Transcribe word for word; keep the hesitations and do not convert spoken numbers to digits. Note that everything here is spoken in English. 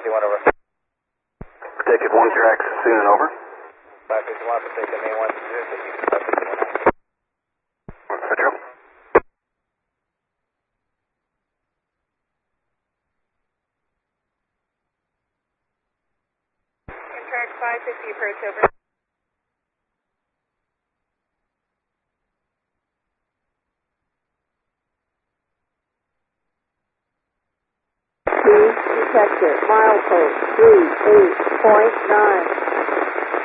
fifty-one over. Ticket one tracks soon and over. five fifty-one for ticket A one zero six five fifty-one. Central. Track five fifty approach over. Speed detected. Milepost three eight point nine.